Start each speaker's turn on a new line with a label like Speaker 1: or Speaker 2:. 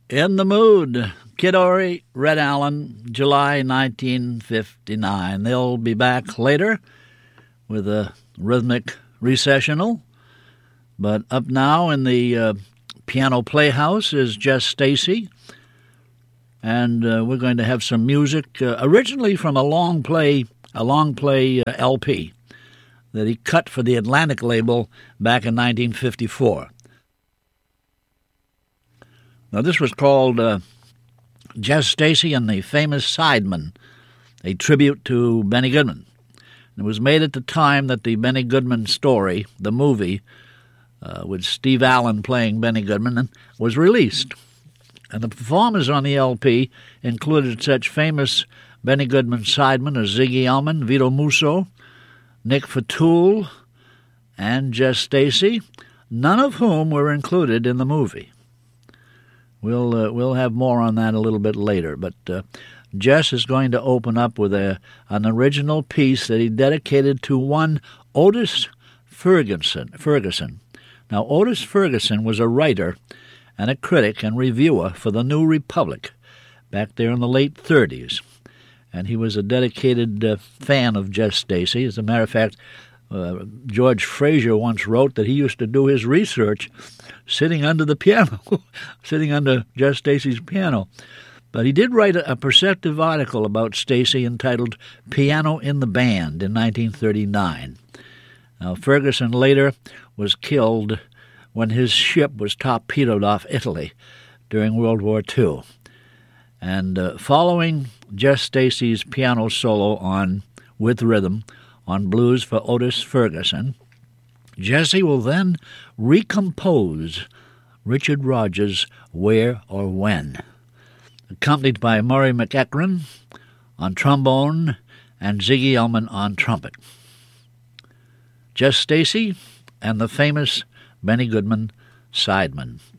Speaker 1: In the Mood, Kid Ory, Red Allen, July 1959. They'll be back later with a rhythmic recessional. But up now in the piano playhouse is Jess Stacy. And we're going to have some music originally from a long play LP that he cut for the Atlantic label back in 1954. Now, this was called Jess Stacy and the Famous Sidemen, a tribute to Benny Goodman. It was made at the time that the Benny Goodman story, the movie, with Steve Allen playing Benny Goodman, was released. And the performers on the LP included such famous Benny Goodman sidemen as Ziggy Elman, Vito Musso, Nick Fatul, and Jess Stacy, none of whom were included in the movie. We'll have more on that a little bit later, but Jess is going to open up with an original piece that he dedicated to one Otis Ferguson. Now, Otis Ferguson was a writer and a critic and reviewer for the New Republic back there in the late 30s, and he was a dedicated fan of Jess Stacy. As a matter of fact, George Fraser once wrote that he used to do his research sitting under the piano, sitting under Jess Stacy's piano. But he did write a perceptive article about Stacy entitled Piano in the Band in 1939. Now, Ferguson later was killed when his ship was torpedoed off Italy during World War II. And following Jess Stacy's piano solo on With Rhythm on Blues for Otis Ferguson, Jesse will then recompose Richard Rodgers' Where or When, accompanied by Murray McEachran on trombone and Ziggy Elman on trumpet. Jess Stacy and the famous Benny Goodman Sidemen.